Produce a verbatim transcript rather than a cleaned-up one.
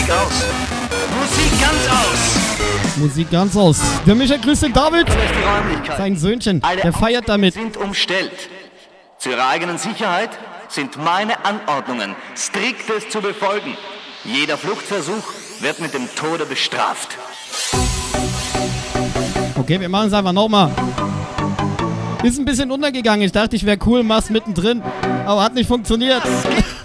aus. Musik ganz aus. Musik ganz aus. Der Michael grüßt den David. Sein Söhnchen, Alle der feiert damit. sind umstellt. Zu ihrer eigenen Sicherheit sind meine Anordnungen striktes zu befolgen. Jeder Fluchtversuch wird mit dem Tode bestraft. Okay, wir machen es einfach nochmal. Ist ein bisschen untergegangen. Ich dachte, ich wäre cool, mach's mittendrin. Aber hat nicht funktioniert.